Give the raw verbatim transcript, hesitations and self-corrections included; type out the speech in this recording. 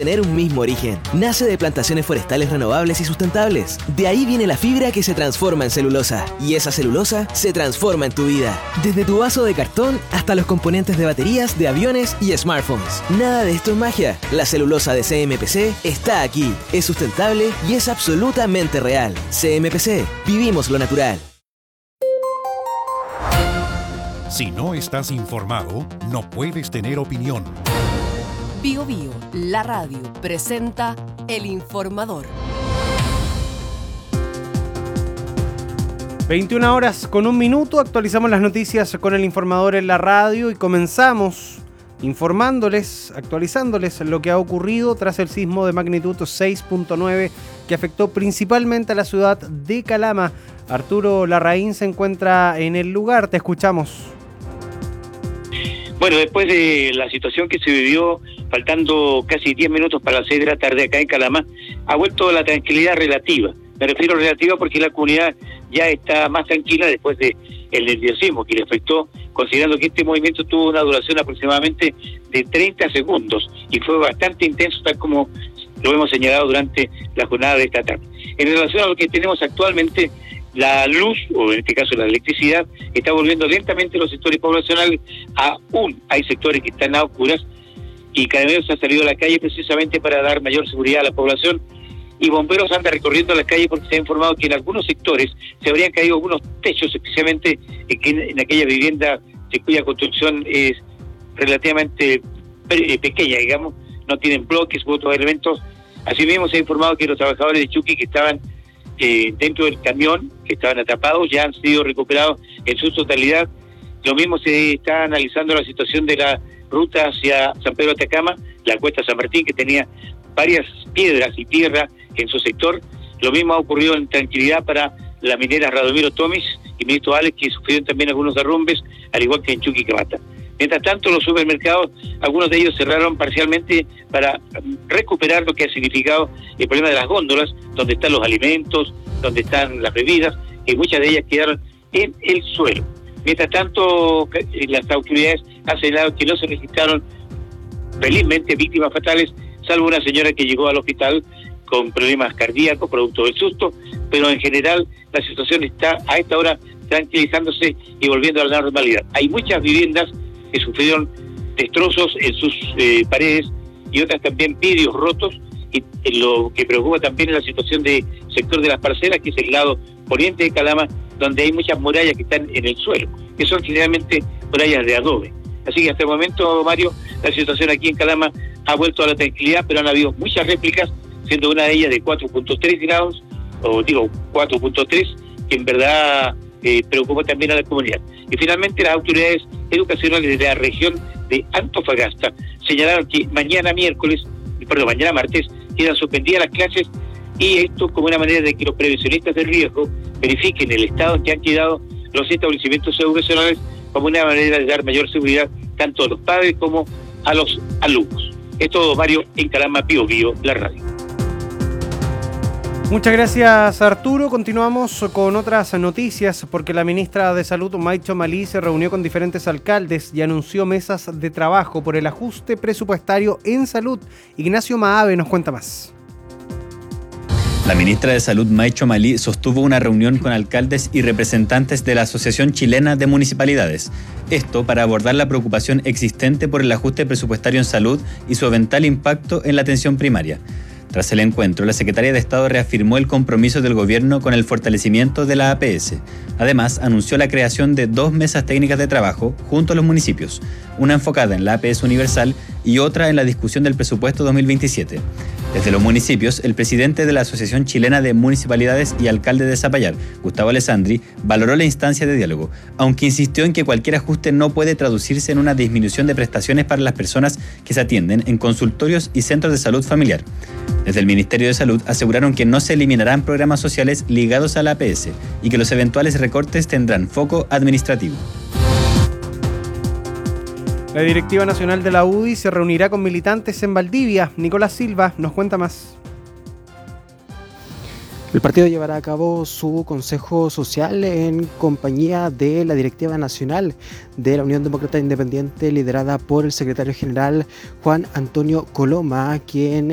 tener un mismo origen. Nace de plantaciones forestales renovables y sustentables. De ahí viene la fibra que se transforma en celulosa. Y esa celulosa se transforma en tu vida. Desde tu vaso de cartón hasta los componentes de baterías, de aviones y smartphones. Nada de esto es magia. La celulosa de C M P C está aquí. Es sustentable y es absolutamente real. C M P C. Vivimos lo natural. Si no estás informado, no puedes tener opinión. Bio Bio, la radio, presenta El Informador. veintiuna horas con un minuto, actualizamos las noticias con El Informador en la radio y comenzamos informándoles, actualizándoles lo que ha ocurrido tras el sismo de magnitud seis punto nueve que afectó principalmente a la ciudad de Calama. Arturo Larraín se encuentra en el lugar, te escuchamos. Bueno, después de la situación que se vivió, faltando casi diez minutos para las seis de la tarde acá en Calama, ha vuelto la tranquilidad relativa. Me refiero relativa porque la comunidad ya está más tranquila después de el nerviosismo que le afectó, considerando que este movimiento tuvo una duración aproximadamente de treinta segundos y fue bastante intenso, tal como lo hemos señalado durante la jornada de esta tarde. En relación a lo que tenemos actualmente, la luz, o en este caso la electricidad, está volviendo lentamente los sectores poblacionales. Aún hay sectores que están a oscuras y Carabineros ha salido a la calle precisamente para dar mayor seguridad a la población, y bomberos andan recorriendo la calle porque se ha informado que en algunos sectores se habrían caído algunos techos, especialmente en, en aquella vivienda de cuya construcción es relativamente pequeña, digamos, no tienen bloques u otros elementos. Asimismo se ha informado que los trabajadores de Chuqui que estaban eh, dentro del camión, que estaban atrapados, ya han sido recuperados en su totalidad. Lo mismo se está analizando la situación de la ruta hacia San Pedro de Atacama, la cuesta San Martín, que tenía varias piedras y tierra en su sector. Lo mismo ha ocurrido en tranquilidad para la minera Radomiro Tomis y Ministro Alex, que sufrieron también algunos derrumbes, al igual que en Chuquicamata. Mientras tanto, los supermercados, algunos de ellos cerraron parcialmente para recuperar lo que ha significado el problema de las góndolas, donde están los alimentos, donde están las bebidas, y muchas de ellas quedaron en el suelo. Mientras tanto, las autoridades han señalado que no se registraron, felizmente, víctimas fatales, salvo una señora que llegó al hospital con problemas cardíacos producto del susto, pero en general la situación está a esta hora tranquilizándose y volviendo a la normalidad. Hay muchas viviendas que sufrieron destrozos en sus eh, paredes y otras también vidrios rotos, y eh, lo que preocupa también es la situación del sector de las parcelas, que es el lado poniente de Calama, donde hay muchas murallas que están en el suelo, que son generalmente murallas de adobe. Así que hasta el momento, Mario, la situación aquí en Calama ha vuelto a la tranquilidad, pero han habido muchas réplicas, siendo una de ellas de cuatro punto tres grados, o digo cuatro punto tres, que en verdad eh, preocupa también a la comunidad. Y finalmente las autoridades educacionales de la región de Antofagasta señalaron que mañana miércoles, perdón, mañana martes, quedan suspendidas las clases, y esto como una manera de que los previsionistas del riesgo verifiquen el estado en que han quedado los establecimientos educacionales, como una manera de dar mayor seguridad tanto a los padres como a los alumnos. Es todo, Mario, en Calama, Bio Bio, la radio. Muchas gracias, Arturo. Continuamos con otras noticias porque la ministra de Salud, Maicho Malí, se reunió con diferentes alcaldes y anunció mesas de trabajo por el ajuste presupuestario en salud. Ignacio Maave nos cuenta más. La ministra de Salud, Maicho Malí, sostuvo una reunión con alcaldes y representantes de la Asociación Chilena de Municipalidades. Esto para abordar la preocupación existente por el ajuste presupuestario en salud y su eventual impacto en la atención primaria. Tras el encuentro, la secretaria de Estado reafirmó el compromiso del gobierno con el fortalecimiento de la A P S. Además, anunció la creación de dos mesas técnicas de trabajo junto a los municipios, una enfocada en la A P S universal y otra en la discusión del presupuesto dos mil veintisiete. Desde los municipios, el presidente de la Asociación Chilena de Municipalidades y alcalde de Zapallar, Gustavo Alessandri, valoró la instancia de diálogo, aunque insistió en que cualquier ajuste no puede traducirse en una disminución de prestaciones para las personas que se atienden en consultorios y centros de salud familiar. Desde el Ministerio de Salud aseguraron que no se eliminarán programas sociales ligados a la A P S y que los eventuales recortes tendrán foco administrativo. La Directiva Nacional de la U D I se reunirá con militantes en Valdivia. Nicolás Silva nos cuenta más. El partido llevará a cabo su consejo social en compañía de la Directiva Nacional de la Unión Demócrata Independiente, liderada por el secretario general Juan Antonio Coloma, quien